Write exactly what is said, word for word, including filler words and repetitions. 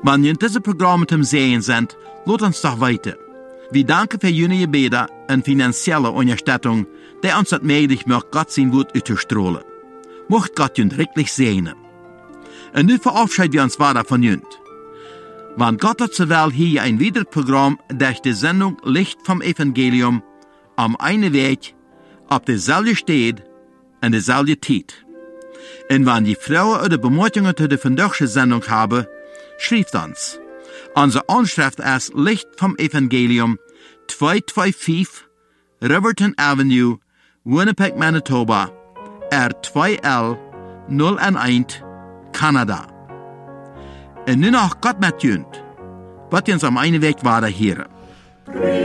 Wenn ihr diese Programme zum Sehen sind, lasst uns doch weiter. Wir danken für Ihre Gebete und finanzielle Unterstützung, die uns das möglich macht, Gott sein Wort auszustrahlen. Mocht Gott uns wirklich segnen. Und nun verabschieden wir uns weiter von Ihnen. Wenn Gott hat zur Welt hier ein weiteres Programm durch die Sendung Licht vom Evangelium am einen Weg, auf derselben Stelle und derselben Zeit. Und wenn die Frauen oder Bemerkungen zu der vandaagse Sendung haben, schreibt uns. Unsere Anschrift ist Licht vom Evangelium zweihunderfünfundzweißig Riverton Avenue, Winnipeg, Manitoba, R zwei L null eins, Kanada. Und nun noch Gott mit uns, wird uns am einen Weg weiter hören.